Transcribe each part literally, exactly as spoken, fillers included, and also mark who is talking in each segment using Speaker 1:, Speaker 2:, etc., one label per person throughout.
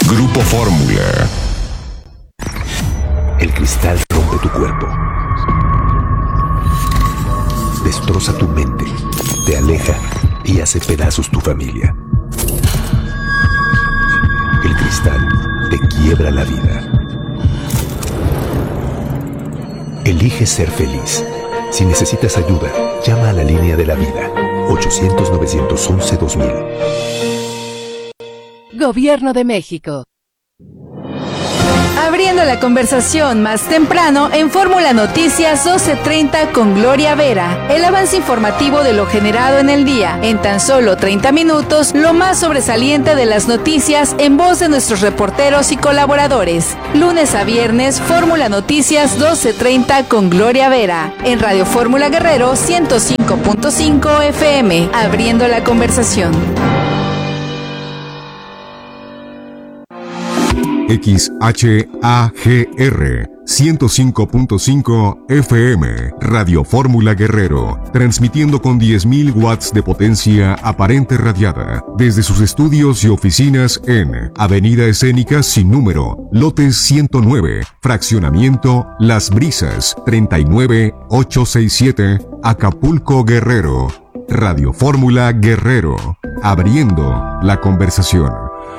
Speaker 1: Grupo Fórmula.
Speaker 2: El cristal rompe tu cuerpo, destroza tu mente, te aleja y hace pedazos tu familia. El cristal te quiebra la vida. Elige ser feliz. Si necesitas ayuda, llama a la línea de la vida, ochocientos, novecientos once, dos mil.
Speaker 3: Gobierno de México.
Speaker 4: Abriendo la conversación más temprano en Fórmula Noticias doce treinta con Gloria Vera. El avance informativo de lo generado en el día. En tan solo treinta minutos, lo más sobresaliente de las noticias en voz de nuestros reporteros y colaboradores. Lunes a viernes, Fórmula Noticias doce treinta con Gloria Vera. En Radio Fórmula Guerrero ciento cinco punto cinco F M. Abriendo la conversación.
Speaker 1: X H A G R ciento cinco punto cinco F M, Radio Fórmula Guerrero, transmitiendo con diez mil watts de potencia aparente radiada, desde sus estudios y oficinas en Avenida Escénica sin número, lote ciento nueve, fraccionamiento Las Brisas, treinta y nueve mil ochocientos sesenta y siete, Acapulco, Guerrero. Radio Fórmula Guerrero, abriendo la conversación.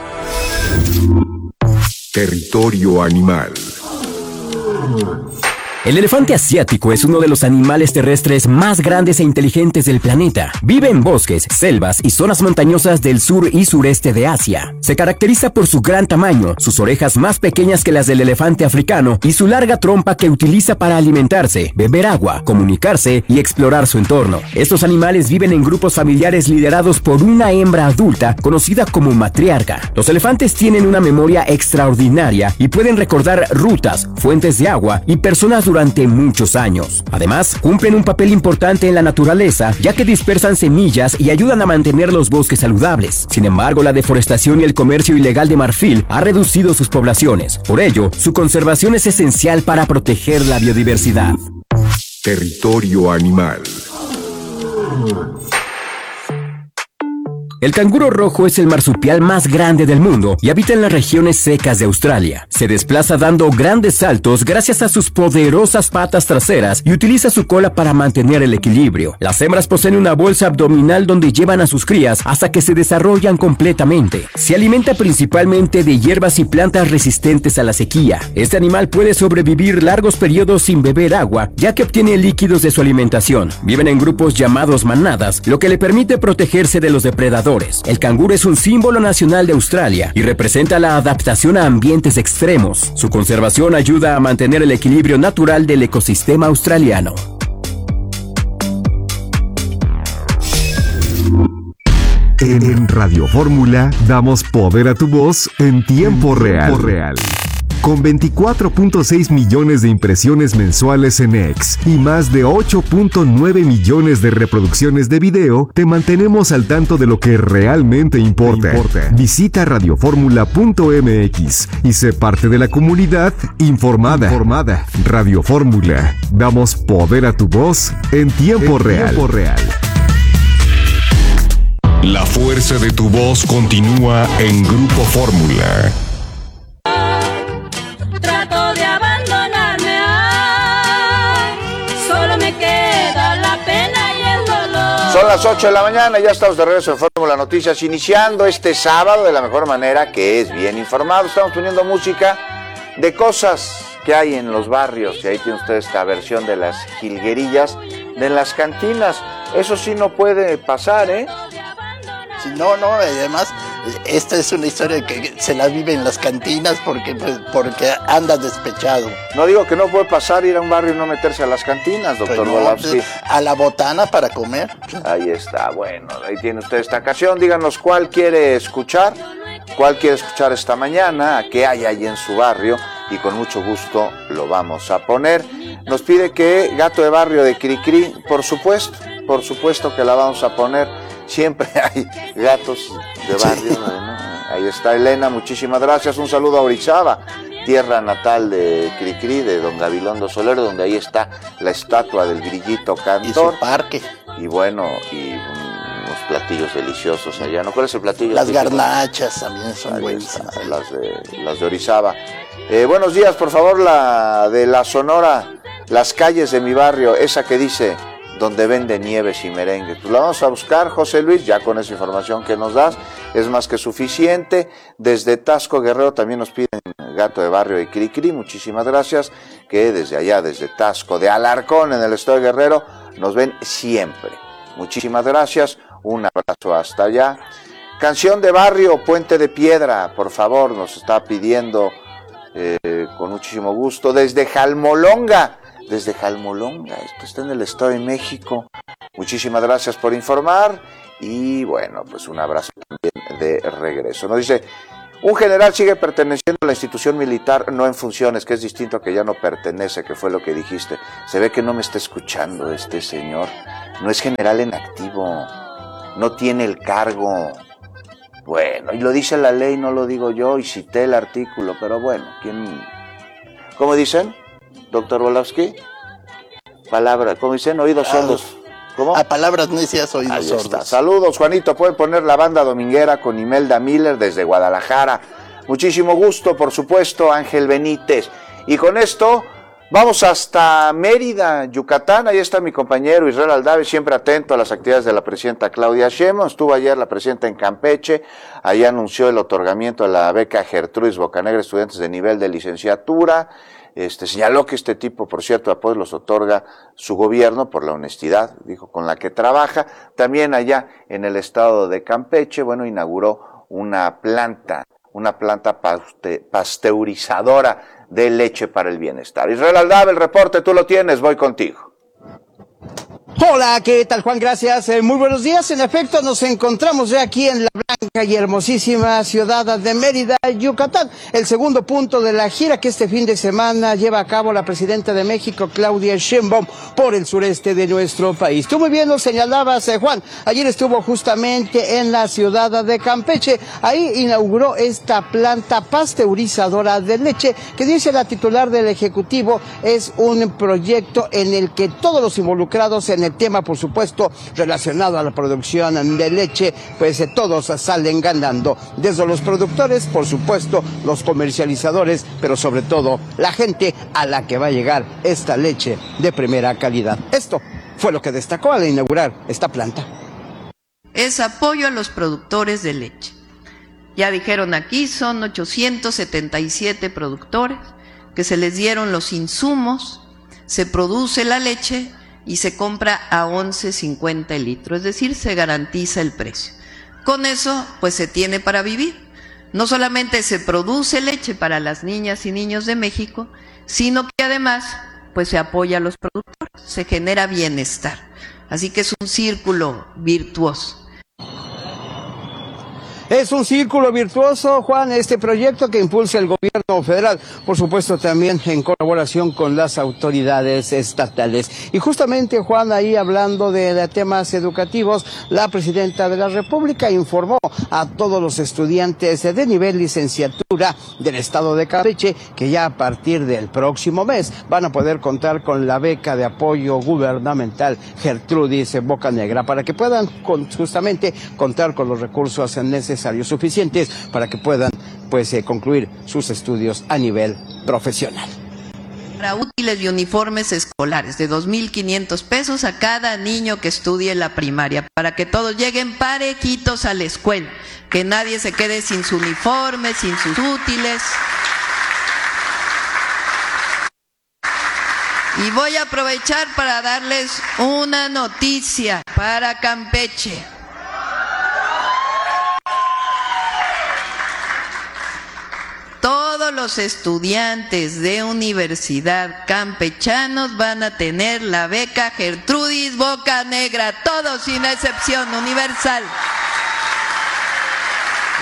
Speaker 1: Territorio animal.
Speaker 5: El elefante asiático es uno de los animales terrestres más grandes e inteligentes del planeta. Vive en bosques, selvas y zonas montañosas del sur y sureste de Asia. Se caracteriza por su gran tamaño, sus orejas más pequeñas que las del elefante africano y su larga trompa que utiliza para alimentarse, beber agua, comunicarse y explorar su entorno. Estos animales viven en grupos familiares liderados por una hembra adulta conocida como matriarca. Los elefantes tienen una memoria extraordinaria y pueden recordar rutas, fuentes de agua y personas durante muchos años. Además, cumplen un papel importante en la naturaleza, ya que dispersan semillas y ayudan a mantener los bosques saludables. Sin embargo, la deforestación y el comercio ilegal de marfil ha reducido sus poblaciones. Por ello, su conservación es esencial para proteger la biodiversidad.
Speaker 1: Territorio animal.
Speaker 5: El canguro rojo es el marsupial más grande del mundo y habita en las regiones secas de Australia. Se desplaza dando grandes saltos gracias a sus poderosas patas traseras y utiliza su cola para mantener el equilibrio. Las hembras poseen una bolsa abdominal donde llevan a sus crías hasta que se desarrollan completamente. Se alimenta principalmente de hierbas y plantas resistentes a la sequía. Este animal puede sobrevivir largos periodos sin beber agua, ya que obtiene líquidos de su alimentación. Viven en grupos llamados manadas, lo que le permite protegerse de los depredadores. El canguro es un símbolo nacional de Australia y representa la adaptación a ambientes extremos. Su conservación ayuda a mantener el equilibrio natural del ecosistema australiano.
Speaker 1: En Radio Fórmula damos poder a tu voz en tiempo real. real. Con veinticuatro punto seis millones de impresiones mensuales en X y más de ocho punto nueve millones de reproducciones de video, te mantenemos al tanto de lo que realmente importa. importa. Visita radio fórmula punto m x y sé parte de la comunidad informada. informada. Radio Fórmula, damos poder a tu voz en tiempo en real. Tiempo real. La fuerza de tu voz continúa en Grupo Fórmula.
Speaker 6: Trato de abandonarme, ay, solo me queda la pena y el dolor.
Speaker 7: Son las ocho de la mañana, ya estamos de regreso en Fórmula Noticias, iniciando este sábado de la mejor manera, que es bien informado. Estamos poniendo música de cosas que hay en los barrios, y ahí tiene usted esta versión de las jilguerillas de las cantinas. Eso sí no puede pasar, ¿eh?
Speaker 8: Sí, no, no, además, esta es una historia que se la vive en las cantinas porque, pues, porque anda despechado.
Speaker 7: No digo que no puede pasar ir a un barrio y no meterse a las cantinas, doctor
Speaker 8: pues no,
Speaker 7: Volavsky.
Speaker 8: A la botana para comer.
Speaker 7: Ahí está, bueno, ahí tiene usted esta canción. Díganos cuál quiere escuchar, cuál quiere escuchar esta mañana, qué hay ahí en su barrio, y con mucho gusto lo vamos a poner. Nos pide que Gato de Barrio de Cricri, por supuesto, por supuesto que la vamos a poner. Siempre hay gatos de barrio, sí. ¿No? Ahí está Elena, muchísimas gracias. Un saludo a Orizaba, tierra natal de Cricri, de don Gabilondo Solero, donde ahí está la estatua del grillito cantor.
Speaker 8: Y su parque.
Speaker 7: Y bueno, y um, nos platillos deliciosos allá, ¿no? ¿Cuál es el platillo?
Speaker 8: Las
Speaker 7: típico?
Speaker 8: garnachas también son
Speaker 7: Ahí
Speaker 8: buenísimas.
Speaker 7: está, las de, las de Orizaba. Eh, buenos días, por favor, la de la Sonora, las calles de mi barrio, esa que dice, donde vende nieves y merengues. Pues la vamos a buscar, José Luis, ya con esa información que nos das, es más que suficiente. Desde Tasco Guerrero también nos piden Gato de Barrio y Cricri, muchísimas gracias, que desde allá, desde Tasco, de Alarcón, en el estado de Guerrero, nos ven siempre. Muchísimas gracias, un abrazo hasta allá. Canción de barrio, Puente de Piedra, por favor, nos está pidiendo eh, con muchísimo gusto, desde Jalmolonga, desde Jalmolonga, esto está en el Estado de México. Muchísimas gracias por informar y bueno, pues un abrazo también de regreso. Nos dice, un general sigue perteneciendo a la institución militar, no en funciones, que es distinto a que ya no pertenece, que fue lo que dijiste. Se ve que no me está escuchando este señor, no es general en activo, no tiene el cargo. Bueno, y lo dice la ley, no lo digo yo, y cité el artículo, pero bueno, ¿quién? ¿Cómo dicen, doctor Volowski? Palabra, ¿cómo dicen? Oídos sordos. ¿Cómo?
Speaker 8: A palabras necias, oídos
Speaker 7: Ahí
Speaker 8: sordos.
Speaker 7: está. Saludos, Juanito, pueden poner la banda dominguera con Imelda Miller desde Guadalajara. Muchísimo gusto, por supuesto, Ángel Benítez. Y con esto vamos hasta Mérida, Yucatán. Ahí está mi compañero Israel Aldave, siempre atento a las actividades de la presidenta Claudia Sheinbaum. Estuvo ayer la presidenta en Campeche. Ahí anunció el otorgamiento de la beca Gertrudis Bocanegra a estudiantes de nivel de licenciatura. Este, señaló que este tipo, por cierto, apoyos los otorga su gobierno por la honestidad, dijo, con la que trabaja. También allá en el estado de Campeche, bueno, inauguró una planta, una planta pasteurizadora de leche para el bienestar. Israel Aldave, el reporte, tú lo tienes, voy contigo.
Speaker 9: Hola, ¿qué tal, Juan? Gracias. Eh, muy buenos días. En efecto, nos encontramos ya aquí en la blanca y hermosísima ciudad de Mérida, Yucatán. El segundo punto de la gira que este fin de semana lleva a cabo la presidenta de México, Claudia Sheinbaum, por el sureste de nuestro país. Tú muy bien lo señalabas, eh, Juan. Ayer estuvo justamente en la ciudad de Campeche. Ahí inauguró esta planta pasteurizadora de leche que, dice la titular del Ejecutivo, es un proyecto en el que todos los involucrados en el tema, por supuesto, relacionado a la producción de leche, pues eh, todos salen ganando, desde los productores, por supuesto, los comercializadores, pero sobre todo la gente a la que va a llegar esta leche de primera calidad. Esto fue lo que destacó al inaugurar esta planta.
Speaker 10: Es apoyo a los productores de leche. Ya dijeron aquí, son ochocientos setenta y siete productores que se les dieron los insumos, se produce la leche y se compra a once cincuenta el litro, es decir, se garantiza el precio. Con eso, pues se tiene para vivir. No solamente se produce leche para las niñas y niños de México, sino que además, pues se apoya a los productores, se genera bienestar. Así que es un círculo virtuoso.
Speaker 9: Es un círculo virtuoso, Juan, este proyecto que impulsa el gobierno federal, por supuesto también en colaboración con las autoridades estatales. Y justamente, Juan, ahí hablando de, de temas educativos, la presidenta de la República informó a todos los estudiantes de nivel licenciatura del estado de Campeche que ya a partir del próximo mes van a poder contar con la beca de apoyo gubernamental Gertrudis Bocanegra para que puedan con, justamente contar con los recursos necesarios suficientes para que puedan pues eh, concluir sus estudios a nivel profesional.
Speaker 10: Para útiles y uniformes escolares de dos mil quinientos pesos a cada niño que estudie la primaria, para que todos lleguen parejitos a la escuela, que nadie se quede sin su uniforme, sin sus útiles. Y voy a aprovechar para darles una noticia para Campeche. Todos los estudiantes de universidad campechanos van a tener la beca Gertrudis Bocanegra, todos sin excepción, universal.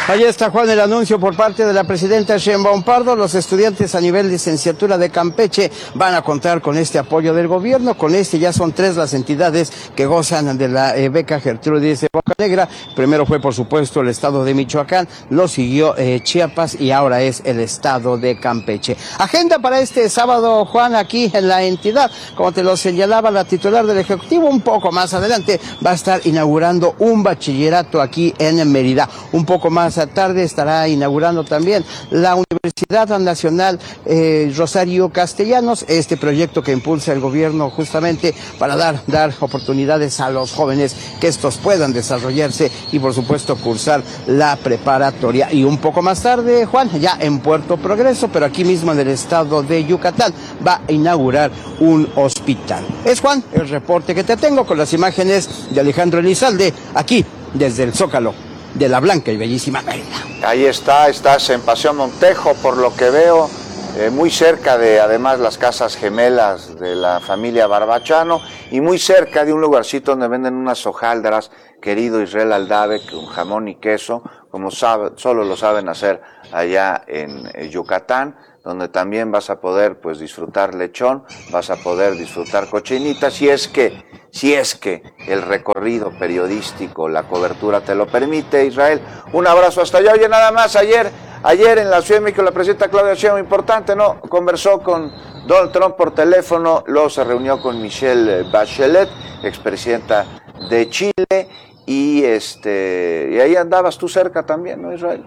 Speaker 9: Ahí está, Juan, el anuncio por parte de la presidenta Sheinbaum Pardo. Los estudiantes a nivel licenciatura de Campeche van a contar con este apoyo del gobierno. Con este ya son tres las entidades que gozan de la eh, beca Gertrudis de Boca Negra. Primero fue, por supuesto, el estado de Michoacán, lo siguió eh, Chiapas y ahora es el estado de Campeche. Agenda para este sábado, Juan, aquí en la entidad. Como te lo señalaba la titular del Ejecutivo, un poco más adelante va a estar inaugurando un bachillerato aquí en Mérida. Un poco más tarde estará inaugurando también la Universidad Nacional eh, Rosario Castellanos, este proyecto que impulsa el gobierno justamente para dar, dar oportunidades a los jóvenes que estos puedan desarrollarse y por supuesto cursar la preparatoria. Y un poco más tarde, Juan, ya en Puerto Progreso, pero aquí mismo en el estado de Yucatán, va a inaugurar un hospital. Es, Juan, el reporte que te tengo con las imágenes de Alejandro Elizalde, aquí desde el Zócalo de la blanca y bellísima Mérida.
Speaker 7: Ahí está, estás en Paseo Montejo, por lo que veo, eh, muy cerca de además las casas gemelas de la familia Barbachano y muy cerca de un lugarcito donde venden unas hojaldras, querido Israel Aldave, con jamón y queso, como sabe, solo lo saben hacer allá en eh, Yucatán, donde también vas a poder pues disfrutar lechón, vas a poder disfrutar cochinita, si es que, si es que el recorrido periodístico, la cobertura te lo permite, Israel. Un abrazo hasta allá. Oye, nada más, ayer, ayer en la Ciudad de México la presidenta Claudia Sheinbaum, importante, ¿no? Conversó con Donald Trump por teléfono, luego se reunió con Michelle Bachelet, expresidenta de Chile, y este, y ahí andabas tú cerca también, ¿no, Israel?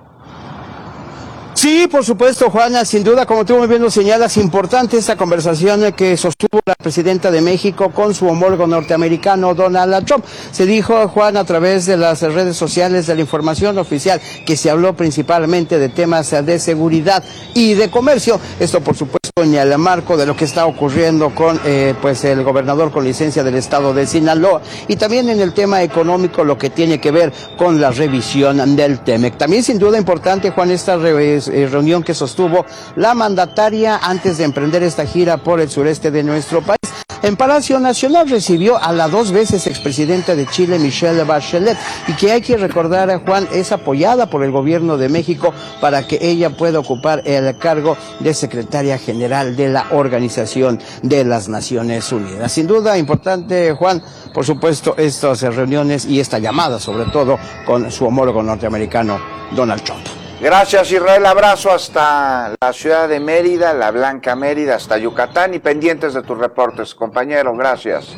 Speaker 9: Sí, por supuesto, Juana, sin duda, como tú muy bien lo señalas, importante esta conversación que sostuvo la presidenta de México con su homólogo norteamericano Donald Trump. Se dijo, Juan, a través de las redes sociales de la información oficial, que se habló principalmente de temas de seguridad y de comercio. Esto, por supuesto, en el marco de lo que está ocurriendo con eh, pues el gobernador con licencia del estado de Sinaloa, y también en el tema económico, lo que tiene que ver con la revisión del Temec. También, sin duda, importante, Juan, esta re reunión que sostuvo la mandataria antes de emprender esta gira por el sureste de nuestro país. En Palacio Nacional recibió a la dos veces expresidenta de Chile, Michelle Bachelet, y que hay que recordar, a Juan, es apoyada por el gobierno de México para que ella pueda ocupar el cargo de secretaria general de la Organización de las Naciones Unidas. Sin duda importante, Juan, por supuesto, estas reuniones y esta llamada, sobre todo, con su homólogo norteamericano, Donald Trump.
Speaker 7: Gracias, Israel, abrazo hasta la ciudad de Mérida, la blanca Mérida, hasta Yucatán, y pendientes de tus reportes, compañero, gracias.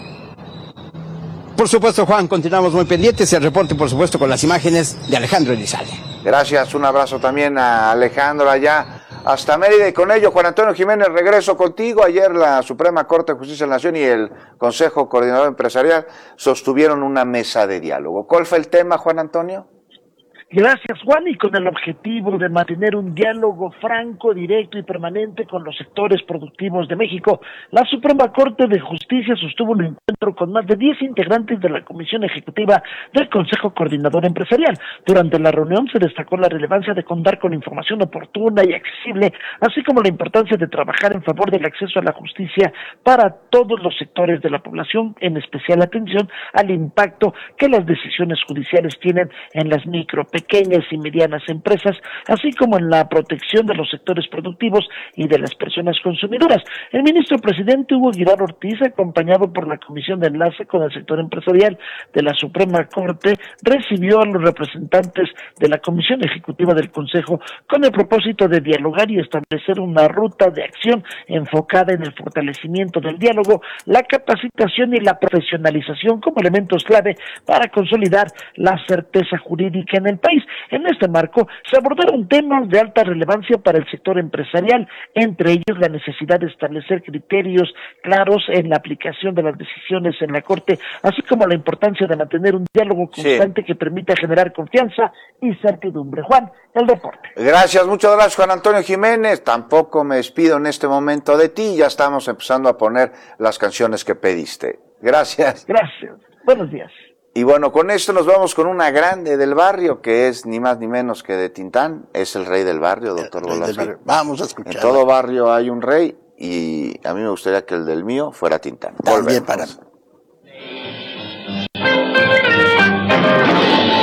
Speaker 9: Por supuesto, Juan, continuamos muy pendientes, el reporte, por supuesto, con las imágenes de Alejandro Elizalde.
Speaker 7: Gracias, un abrazo también a Alejandro allá hasta Mérida, y con ello, Juan Antonio Jiménez, regreso contigo. Ayer la Suprema Corte de Justicia de la Nación y el Consejo Coordinador Empresarial sostuvieron una mesa de diálogo. ¿Cuál fue el tema, Juan Antonio?
Speaker 11: Gracias, Juan, y con el objetivo de mantener un diálogo franco, directo y permanente con los sectores productivos de México, la Suprema Corte de Justicia sostuvo un encuentro con más de diez integrantes de la Comisión Ejecutiva del Consejo Coordinador Empresarial. Durante la reunión se destacó la relevancia de contar con información oportuna y accesible, así como la importancia de trabajar en favor del acceso a la justicia para todos los sectores de la población, en especial atención al impacto que las decisiones judiciales tienen en las micro, pequeñas y medianas empresas, así como en la protección de los sectores productivos y de las personas consumidoras. El ministro presidente Hugo Aguilar Ortiz, acompañado por la Comisión de Enlace con el Sector Empresarial de la Suprema Corte, recibió a los representantes de la Comisión Ejecutiva del Consejo con el propósito de dialogar y establecer una ruta de acción enfocada en el fortalecimiento del diálogo, la capacitación y la profesionalización como elementos clave para consolidar la certeza jurídica en el país. En este marco se abordaron temas de alta relevancia para el sector empresarial, entre ellos la necesidad de establecer criterios claros en la aplicación de las decisiones en la Corte, así como la importancia de mantener un diálogo constante sí. que permita generar confianza y certidumbre. Juan, el reporte.
Speaker 7: Gracias, muchas gracias, Juan Antonio Jiménez. Tampoco me despido en este momento de ti, ya estamos empezando a poner las canciones que pediste. Gracias.
Speaker 11: Gracias. Buenos días.
Speaker 7: Y bueno, con esto nos vamos con una grande del barrio, que es ni más ni menos que de Tintán. Es el rey del barrio, doctor Bolasí.
Speaker 8: Vamos a escuchar.
Speaker 7: En todo barrio hay un rey, y a mí me gustaría que el del mío fuera Tintán.
Speaker 8: También para...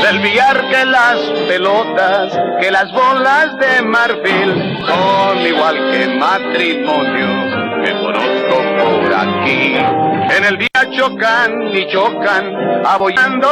Speaker 12: el billar que las pelotas, que las bolas de marfil, son igual que matrimonio que conozco por aquí. En el día chocan y chocan, abollando